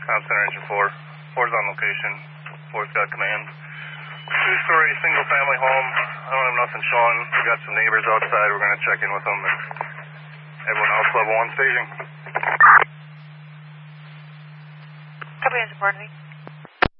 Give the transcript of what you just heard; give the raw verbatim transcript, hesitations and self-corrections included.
Comm Center Engine four. four's on location. four's got command. Two-story, single-family home. I don't have nothing showing. We got some neighbors outside. We're going to check in with them. Everyone else, level one staging. Copy, Engine four,